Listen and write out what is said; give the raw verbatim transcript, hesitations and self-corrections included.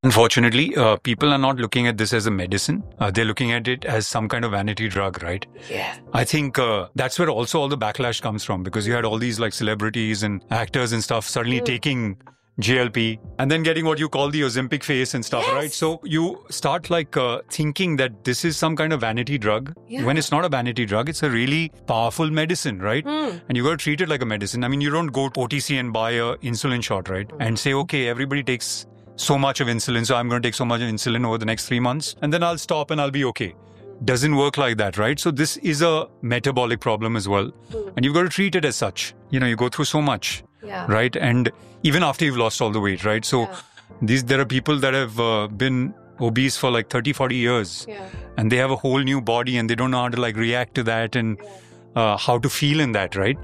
Unfortunately, uh, people are not looking at this as a medicine. Uh, they're looking at it as some kind of vanity drug, right? Yeah. I think uh, that's where also all the backlash comes from, because you had all these like celebrities and actors and stuff suddenly mm. taking G L P and then getting what you call the Ozempic face and stuff, yes. right? So you start like uh, thinking that this is some kind of vanity drug yeah. when it's not a vanity drug. It's a really powerful medicine, right? Mm. And you got to treat it like a medicine. I mean, you don't go O T C and buy a insulin shot, right? Mm. And say, okay, everybody takes so much of insulin, so I'm going to take so much of insulin over the next three months and then I'll stop and I'll be okay. Doesn't work like that, right? So this is a metabolic problem as well. Mm. And you've got to treat it as such. You know, you go through so much, yeah. right? And even after you've lost all the weight, right? So yeah. these there are people that have uh, been obese for like thirty, forty years yeah. and they have a whole new body and they don't know how to like react to that and yeah. uh, how to feel in that, right?